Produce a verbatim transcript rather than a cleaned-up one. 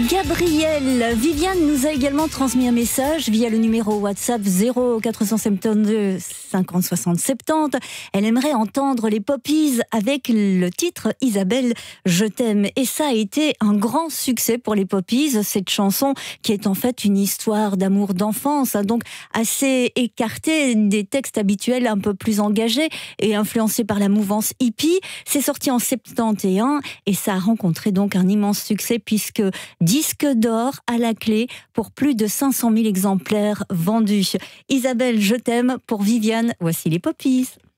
Gabrielle, Viviane nous a également transmis un message via le numéro WhatsApp zéro quatre cent soixante-douze cinquante soixante soixante-dix. Elle aimerait entendre les Poppies avec le titre Isabelle, je t'aime. Et ça a été un grand succès pour les Poppies, cette chanson qui est en fait une histoire d'amour d'enfance, donc assez écartée des textes habituels, un peu plus engagés et influencés par la mouvance hippie. C'est sorti en soixante et onze et ça a rencontré donc un immense succès puisque disque d'or à la clé pour plus de cinq cent mille exemplaires vendus. Isabelle, je t'aime pour Viviane. Voici les Poppies.